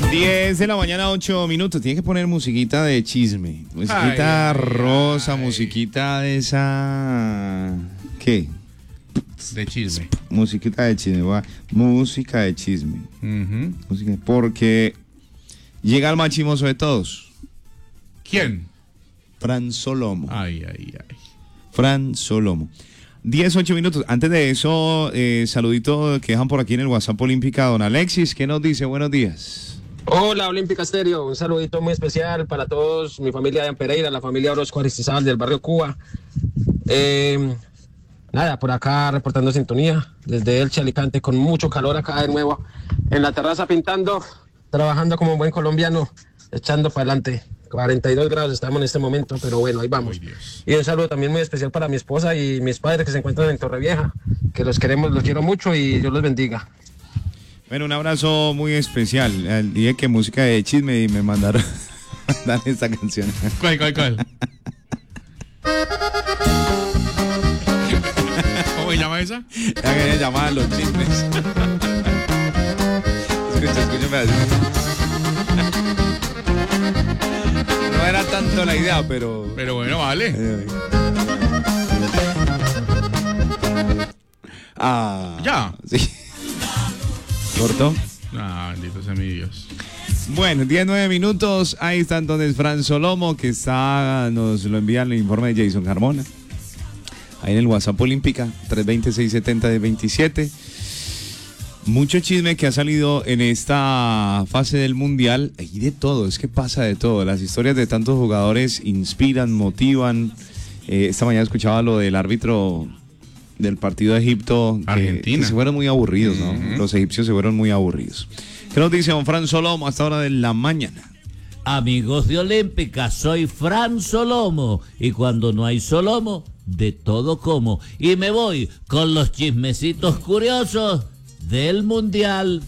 10 de la mañana, 8 minutos. Tienes que poner musiquita de chisme. Musiquita rosa, musiquita de esa... ¿Qué? De chisme. Musiquita de chisme, va. Música de chisme. Música, porque llega el más chimoso de todos. ¿Quién? Fran Solomo. Ay. Fran Solomo. 10, 8 minutos. Antes de eso, saludito que dejan por aquí en el WhatsApp Olímpica. Don Alexis, ¿qué nos dice? Buenos días. Hola, Olímpica Estéreo. Un saludito muy especial para todos, mi familia de Pereira, la familia Orozco Aristizábal del barrio Cuba. Nada, por acá reportando sintonía desde Elche, Alicante, con mucho calor acá de nuevo en la terraza pintando, trabajando como un buen colombiano, echando para adelante. 42 grados estamos en este momento, pero bueno, ahí vamos. Y un saludo también muy especial para mi esposa y mis padres que se encuentran en Torrevieja, que los quiero mucho y Dios los bendiga. Bueno, un abrazo muy especial. Dije que música de chisme y me mandaron esta canción. ¿Cuál? ¿Cómo se llama esa? Ya que se llamaban los chismes. Escúchame así. No era tanto la idea, pero bueno, vale. Ya. Sí. ¿Corto? Bendito sea mi Dios. Bueno, 19 minutos. Ahí está entonces Fran Solomo, que nos lo envían el informe de Jason Carmona. Ahí en el WhatsApp Olímpica, 320-670-27. Mucho chisme que ha salido en esta fase del Mundial. Hay de todo, es que pasa de todo. Las historias de tantos jugadores inspiran, motivan. Esta mañana escuchaba lo del árbitro del partido de Egipto. Argentina. Que se fueron muy aburridos, ¿no? Los egipcios se fueron muy aburridos. ¿Qué nos dice don Fran Solomo hasta hora de la mañana? Amigos de Olímpica, soy Fran Solomo. Y cuando no hay Solomo, de todo como. Y me voy con los chismecitos curiosos del Mundial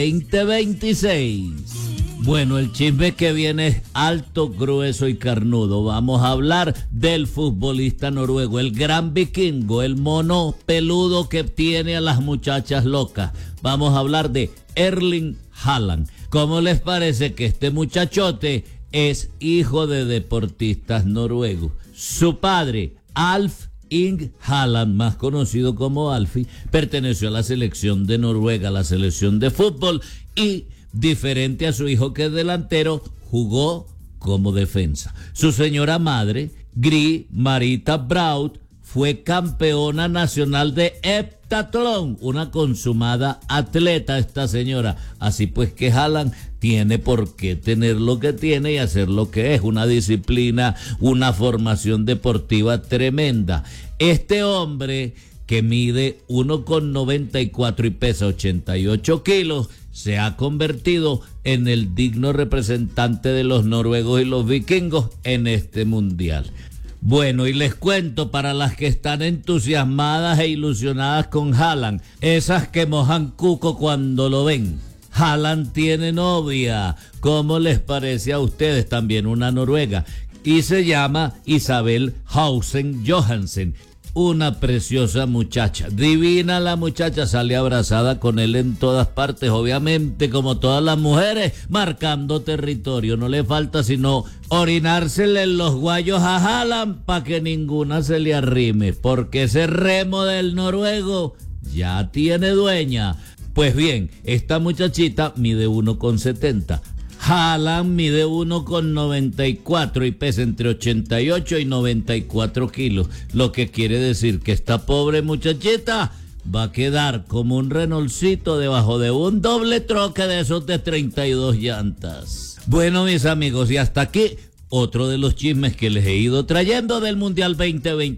2026. Bueno, el chisme que viene es alto, grueso y carnudo. Vamos a hablar del futbolista noruego, el gran vikingo, el mono peludo que tiene a las muchachas locas. Vamos a hablar de Erling Haaland. ¿Cómo les parece que este muchachote es hijo de deportistas noruegos? Su padre, Alf Ing Haaland, más conocido como Alfie, perteneció a la selección de Noruega, la selección de fútbol, y diferente a su hijo que es delantero, jugó como defensa. Su señora madre, Gry Marita Braut, fue campeona nacional de heptatlón, una consumada atleta esta señora. Así pues que Haaland tiene por qué tener lo que tiene y hacer lo que es, una disciplina, una formación deportiva tremenda. Este hombre que mide 1,94 y pesa 88 kilos, se ha convertido en el digno representante de los noruegos y los vikingos en este mundial. Bueno, y les cuento para las que están entusiasmadas e ilusionadas con Haaland, esas que mojan cuco cuando lo ven. Haaland tiene novia. ¿Cómo les parece a ustedes? También una noruega. Y se llama Isabel Hausen Johansen. Una preciosa muchacha, divina la muchacha, sale abrazada con él en todas partes, obviamente como todas las mujeres, marcando territorio. No le falta sino orinársele en los guayos a Haaland para que ninguna se le arrime, porque ese remo del noruego ya tiene dueña. Pues bien, esta muchachita mide 1,70. Haaland mide 1,94 y pesa entre 88 y 94 kilos, lo que quiere decir que esta pobre muchachita va a quedar como un Renaultcito debajo de un doble troque de esos de 32 llantas. Bueno, mis amigos, y hasta aquí otro de los chismes que les he ido trayendo del Mundial 2020.